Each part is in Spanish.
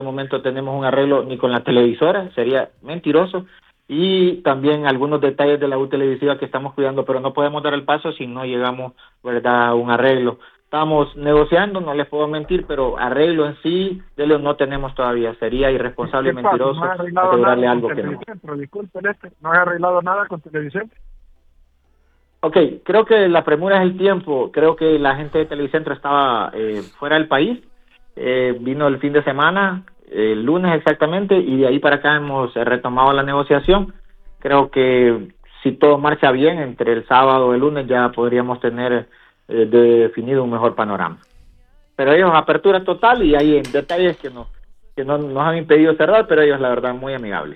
momento tenemos un arreglo ni con la televisora, sería mentiroso, y también algunos detalles de la U televisiva que estamos cuidando, pero no podemos dar el paso si no llegamos, ¿verdad?, a un arreglo. Estamos negociando, no les puedo mentir, pero arreglo en sí, Delio, no tenemos todavía. Sería irresponsable y mentiroso ¿No ha arreglado asegurarle nada algo con que no. Televicentro? Disculpe, ¿no ha arreglado nada con Televicentro? Ok, creo que la premura es el tiempo. Creo que la gente de Televicentro estaba fuera del país. Vino el fin de semana, el lunes exactamente, y de ahí para acá hemos retomado la negociación. Creo que si todo marcha bien, entre el sábado y el lunes ya podríamos tener definido un mejor panorama. Pero ellos apertura total y hay detalles que no nos han impedido cerrar, pero ellos la verdad muy amigables.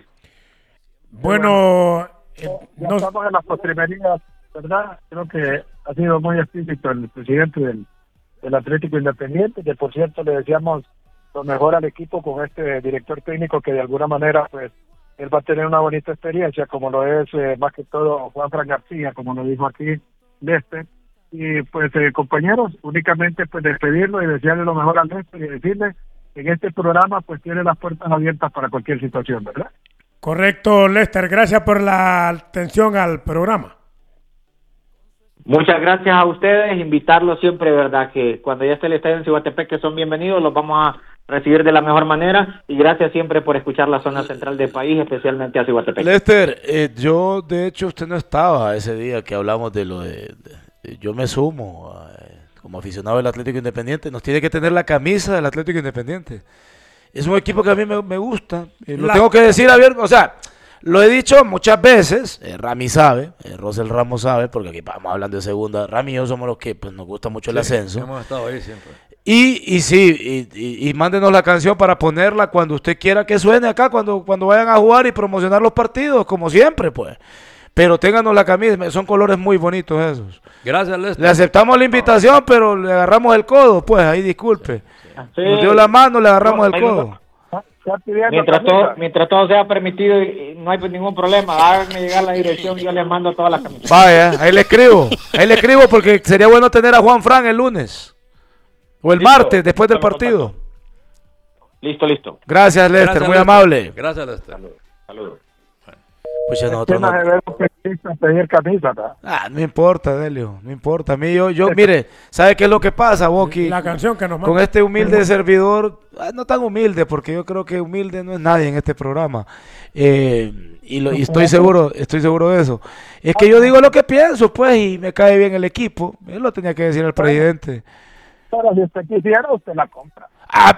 Bueno, Ya estamos en las postrimerías, ¿verdad? Creo que ha sido muy explícito el presidente del Atlético Independiente, que por cierto le deseamos lo mejor al equipo con este director técnico que de alguna manera pues él va a tener una bonita experiencia, como lo es más que todo Juan Fran García, como lo dijo aquí Lester. Y pues compañeros, únicamente pues despedirlo y desearle lo mejor al Lester y decirle que en este programa pues tiene las puertas abiertas para cualquier situación, ¿verdad? correcto, Lester. Gracias por la atención al programa. Muchas gracias a ustedes, invitarlos siempre, ¿verdad? Que cuando ya esté el estadio en Ciguatepec, que son bienvenidos, los vamos a recibir de la mejor manera, y gracias siempre por escuchar la zona central del país, especialmente a Ciguatepec. Lester, yo de hecho usted no estaba ese día que hablamos de lo yo me sumo como aficionado del Atlético Independiente, nos tiene que tener la camisa del Atlético Independiente. Es un equipo que a mí me gusta, lo tengo que decir abierto, o sea, lo he dicho muchas veces, Rami sabe, Rosel Ramos sabe, porque aquí vamos hablando de segunda, Rami y yo somos los que pues, nos gusta mucho el ascenso. Hemos estado ahí siempre. Y sí, y mándenos la canción para ponerla cuando usted quiera que suene acá, cuando vayan a jugar y promocionar los partidos, como siempre, pues. Pero ténganos la camisa, son colores muy bonitos esos. Gracias, Lester. Le aceptamos la invitación, pero le agarramos el codo, pues, ahí disculpe. Sí. Nos dio la mano, le agarramos el codo. Mientras todo sea permitido y no hay ningún problema, háganme llegar la dirección y yo les mando todas las camisetas. Vaya, ahí le escribo porque sería bueno tener a Juan Fran el lunes o el martes después del partido. Listo. Gracias, Lester, Gracias, muy Lester. amable. Gracias, Lester. Saludos. Pues ya nosotros no. Pedir camisa, ¿verdad? No importa, Delio, no importa. A mí yo mire, ¿sabe qué es lo que pasa, Boqui? La canción que nos manda. Con este humilde servidor, no tan humilde, porque yo creo que humilde no es nadie en este programa. Y estoy seguro de eso. Es que yo digo lo que pienso, pues, y me cae bien el equipo. Él lo tenía que decir el presidente. Pero si usted quisiera, usted la compra.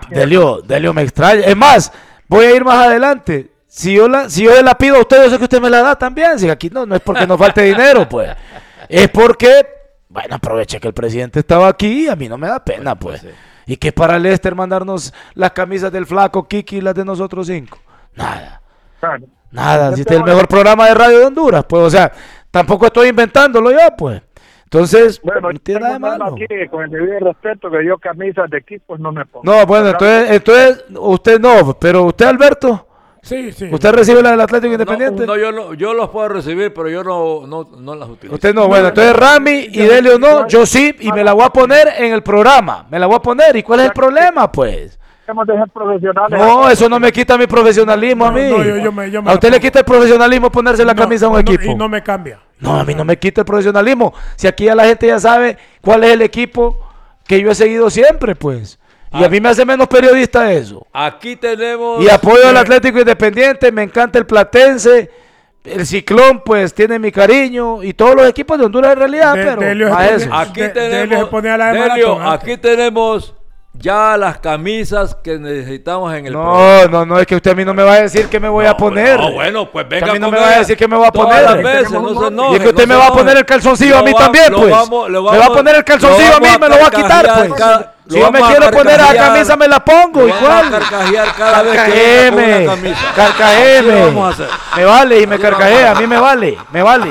Delio me extraña. Es más, voy a ir más adelante. Si yo la pido a usted, yo sé que usted me la da también. Si aquí no es porque nos falte dinero, pues. Es porque, bueno, aproveche que el presidente estaba aquí y a mí no me da pena, pues. Sí. ¿Y qué para Lester mandarnos las camisas del Flaco, Kiki y las de nosotros 5? Nada. Claro. Nada, si este es el mejor programa de radio de Honduras, pues, o sea, tampoco estoy inventándolo yo, pues. Entonces, Bueno, no tiene nada de malo. aquí, con el debido respeto, que yo camisas de equipos no me pongo. No, bueno, entonces usted no, pero usted, Alberto, Sí. ¿usted recibe la del Atlético Independiente? No, yo los puedo recibir, pero yo no las utilizo. Usted no, bueno, entonces Rami y Delio no, yo sí, y me la voy a poner en el programa, me la voy a poner, ¿y cuál es el problema, pues? Debemos de ser profesionales. No, eso no me quita mi profesionalismo a mí. No, yo me ¿A usted le la quita el profesionalismo ponerse la pongo. camisa a un equipo? Y no me cambia. No, a mí no me quita el profesionalismo. Si aquí ya la gente ya sabe cuál es el equipo que yo he seguido siempre, pues. Y a mí me hace menos periodista eso. Aquí tenemos... Y apoyo al Atlético Independiente, me encanta el Platense, el Ciclón, pues tiene mi cariño, y todos los equipos de Honduras en realidad, pero Delio a se eso. ponía- Aquí Delio se ponía la de Delio, maratón antes. aquí tenemos ya las camisas que necesitamos en el programa. No, es que usted a mí no me va a decir qué me voy a poner. No, bueno, pues venga a mí no con me va a ella decir qué me voy a todas poner. las veces, no se enoje, Y es que usted no me se va a enoje. poner el calzoncillo a mí Lo también, lo pues. vamos- lo Me va a vamos- poner el calzoncillo lo a mí, vamos me lo va a quitar, carcajear pues. lo Si yo me vamos a quiero poner esa carcajear, camisa, me la pongo, lo igual. vamos a carcajear cada vez que venga con una camisa. Carcajeme. Así lo vamos a hacer. Me vale y me Así lo carcajea, vamos a a mí me vale.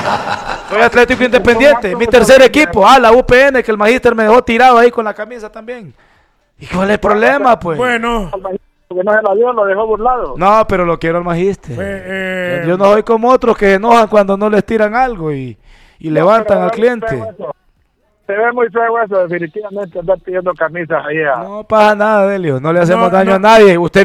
Soy Atlético Independiente, mi tercer equipo. La UPN, que el magíster me dejó tirado ahí con la camisa también. ¿Y cuál es el problema, pues? Bueno, Porque no se la dio, lo dejó burlado. No, pero lo quiero al magíster. pues, Yo no soy como otros que se enojan cuando no les tiran algo y levantan al cliente. Se ve muy feo eso, definitivamente, andar pidiendo camisas ahí a... No pasa nada, Delio. No le hacemos No, daño no. a nadie. Usted